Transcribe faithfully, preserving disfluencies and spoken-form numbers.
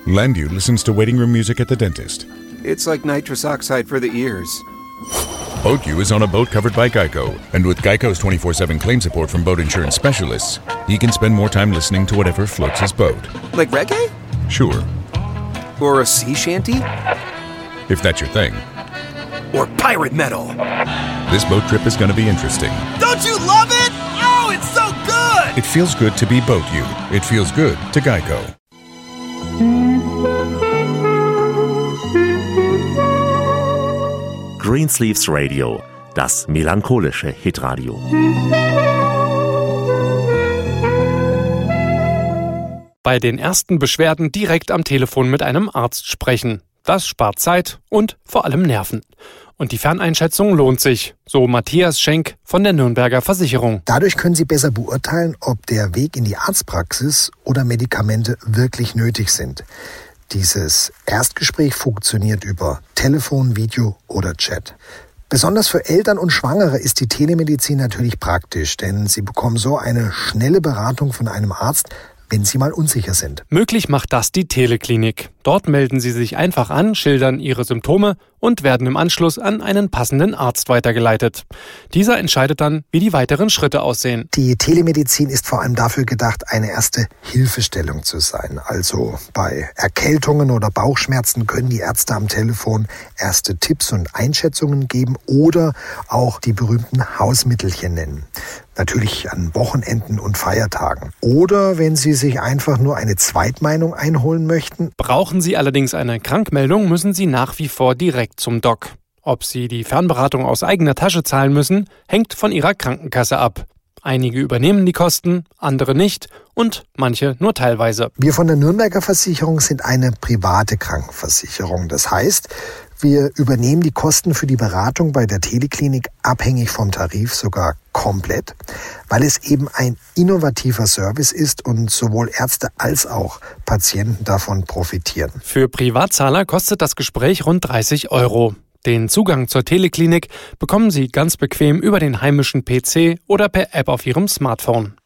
Landu listens to waiting room music at the dentist. It's like nitrous oxide for the ears. BoatU is on a boat covered by Geico. And with Geico's twenty-four seven claim support from boat insurance specialists, he can spend more time listening to whatever floats his boat. Like reggae? Sure. Or a sea shanty? If that's your thing. Or pirate metal? This boat trip is going to be interesting. Don't you love it? Oh, it's so good! It feels good to be BoatU. It feels good to Geico. Greensleeves Radio, das melancholische Hitradio. Bei den ersten Beschwerden direkt am Telefon mit einem Arzt sprechen. Das spart Zeit und vor allem Nerven. Und die Ferneinschätzung lohnt sich, so Matthias Schenk von der Nürnberger Versicherung. Dadurch können Sie besser beurteilen, ob der Weg in die Arztpraxis oder Medikamente wirklich nötig sind. Dieses Erstgespräch funktioniert über Telefon, Video oder Chat. Besonders für Eltern und Schwangere ist die Telemedizin natürlich praktisch, denn sie bekommen so eine schnelle Beratung von einem Arzt, wenn sie mal unsicher sind. Möglich macht das die Teleklinik. Dort melden Sie sich einfach an, schildern Ihre Symptome und werden im Anschluss an einen passenden Arzt weitergeleitet. Dieser entscheidet dann, wie die weiteren Schritte aussehen. Die Telemedizin ist vor allem dafür gedacht, eine erste Hilfestellung zu sein. Also bei Erkältungen oder Bauchschmerzen können die Ärzte am Telefon erste Tipps und Einschätzungen geben oder auch die berühmten Hausmittelchen nennen. Natürlich an Wochenenden und Feiertagen. Oder wenn Sie sich einfach nur eine Zweitmeinung einholen möchten. Brauchen Sie allerdings eine Krankmeldung, müssen Sie nach wie vor direkt zum Doc. Ob Sie die Fernberatung aus eigener Tasche zahlen müssen, hängt von Ihrer Krankenkasse ab. Einige übernehmen die Kosten, andere nicht und manche nur teilweise. Wir von der Nürnberger Versicherung sind eine private Krankenversicherung. Das heißt, wir übernehmen die Kosten für die Beratung bei der Teleklinik abhängig vom Tarif sogar komplett, weil es eben ein innovativer Service ist und sowohl Ärzte als auch Patienten davon profitieren. Für Privatzahler kostet das Gespräch rund dreißig Euro. Den Zugang zur Teleklinik bekommen Sie ganz bequem über den heimischen P C oder per App auf Ihrem Smartphone.